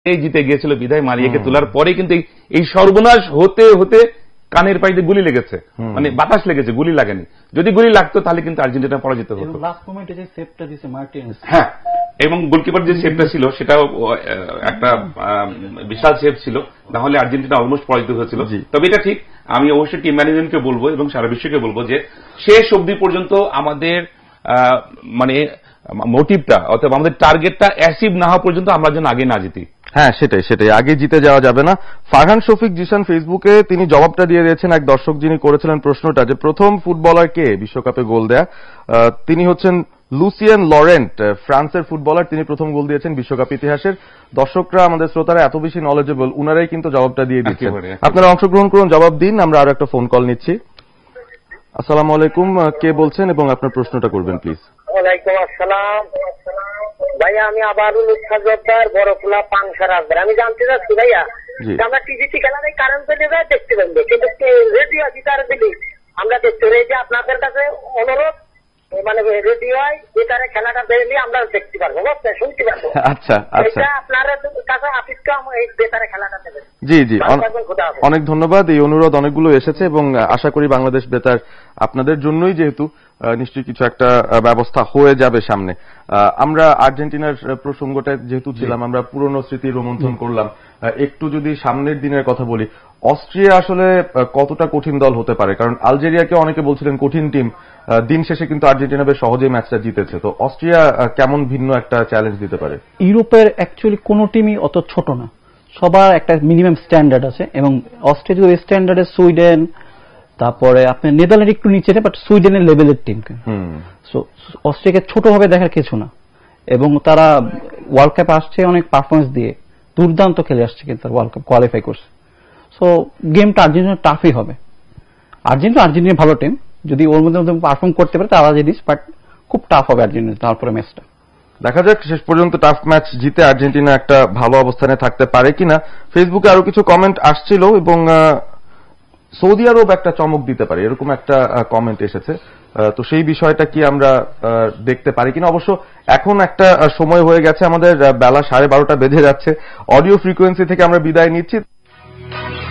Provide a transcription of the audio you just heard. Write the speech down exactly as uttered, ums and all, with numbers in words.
এই জিতে গিয়েছিল বিদায় মারিয়াকে তোলার পরে কিন্তু এই সর্বনাশ হতে হতে কানের পাইতে গুলি লেগেছে, মানে বাতাস লেগেছে, গুলি লাগেনি। যদি গুলি লাগতো তাহলে কিন্তু আর্জেন্টিনা পরাজিত হতো। হ্যাঁ, এবং গোলকিপার যে সেভটা ছিল সেটাও একটা বিশাল সেভ ছিল, না হলে আর্জেন্টিনা অলমোস্ট পরাজিত হয়েছিল। তবে এটা ঠিক, আমি অবশ্যই টিম ম্যানেজমেন্টকে বলবো এবং সারা বিশ্বকে বলবো যে শেষ অবধি পর্যন্ত আমাদের মানে মোটিভটা অথবা আমাদের টার্গেটটা অ্যাচিভ না হওয়া পর্যন্ত আমরা যেন আগে না জিতি। হ্যাঁ, সেটাই সেটাই আগে জিতে যাওয়া যাবে না। ফারহান শফিক জিশান ফেসবুকে তিনি জবাবটা দিয়ে দিয়েছেন এক দর্শক যিনি করেছিলেন প্রশ্নটা যে প্রথম ফুটবলার কে বিশ্বকাপে গোল দেয়া। তিনি হচ্ছেন লুসিয়ান লরেন্ট, ফ্রান্সের ফুটবলার। তিনি প্রথম গোল দিয়েছেন বিশ্বকাপ ইতিহাসের। দর্শকরা, আমাদের শ্রোতারা এত বেশি নলেজেবল, উনারাই কিন্তু জবাবটা দিয়ে দিচ্ছেন। আপনারা অংশগ্রহণ করুন, জবাব দিন। আমরা আরো একটা ফোন কল নিচ্ছি। আসসালামু আলাইকুম, কে বলছেন এবং আপনার প্রশ্নটা করবেন প্লিজ। ওয়ালাইকুম আসসালাম ভাইয়া, আমি আবারুল উৎসাহদার বড়খোলা পাংশা রাজবাড়ী। আমি জানতে চাচ্ছি ভাইয়া, আমরা টিভিতে খেলা নেই, কারেন্ট পেলে যায় দেখতে পারবো, কিন্তু রেডিও আছে তার দিলে আমরা দেখতে পারি। যে আপনাদের কাছে অনুরোধ, মানে রেডিও হয় বেতারে খেলাটা দেখলে আমরা দেখতে পারবো, বুঝতে শুনতে পারবো। আচ্ছা আচ্ছা, আপনার কাছে আপিসকে এই বেতারে খেলাটা দেবেন। জি জি, অনেক ধন্যবাদ। এই অনুরোধ অনেকগুলো এসেছে এবং আশা করি বাংলাদেশ বেতার আপনাদের জন্যই যেহেতু নিশ্চয়ই কিছু একটা ব্যবস্থা হয়ে যাবে সামনে। আমরা আর্জেন্টিনার প্রসঙ্গটা যেহেতু ছিলাম, আমরা পুরনো স্মৃতি রোমন্থন করলাম। একটু যদি সামনের দিনের কথা বলি, অস্ট্রিয়া আসলে কতটা কঠিন দল হতে পারে? কারণ আলজেরিয়াকে অনেকে বলছিলেন কঠিন টিম, দিন শেষে কিন্তু আর্জেন্টিনা বেশ সহজেই ম্যাচটা জিতেছে। তো অস্ট্রিয়া কেমন ভিন্ন একটা চ্যালেঞ্জ দিতে পারে? ইউরোপের অ্যাকচুয়ালি কোনো টিমই অত ছোট না, সবার একটা মিনিমাম স্ট্যান্ডার্ড আছে, এবং অস্ট্রিয়া যদি স্ট্যান্ডার্ডে সুইডেন, তারপরে আপনার নেদারল্যান্ড একটু নিচে, বাট সুইডেনের লেভেলের টিমকে। সো অস্ট্রিয়াকে ছোটভাবে দেখার কিছু না, এবং তারা ওয়ার্ল্ড কাপে আসছে অনেক পারফরমেন্স দিয়ে, দুর্দান্ত খেলে আসছে, কিন্তু ওয়ার্ল্ড কাপ কোয়ালিফাই করছে। সো গেমটা আর্জেন্টিনা টাফই হবে। আর্জেন্টিনা আর্জেন্টিনা ভালো টিম, যদি ওর মধ্যে পারফর্ম করতে পারে তারা জিনিস, বাট খুব টাফ হবে আর্জেন্টিনা। তারপরে ম্যাচটা দেখা যাক শেষ পর্যন্ত টাফ ম্যাচ জিতে আর্জেন্টিনা একটা ভালো অবস্থানে থাকতে পারে কিনা। ফেসবুকে আরো কিছু কমেন্ট আসছিল এবং সৌদি আরব একটা চমক দিতে পারে এরকম একটা কমেন্ট এসেছে। তো সেই বিষয়টা কি আমরা দেখতে পারি কিনা? অবশ্য এখন একটা সময় হয়ে গেছে, আমাদের বেলা সাড়ে বারোটা বেজে যাচ্ছে। অডিও ফ্রিকোয়েন্সি থেকে আমরা বিদায় নিচ্ছি।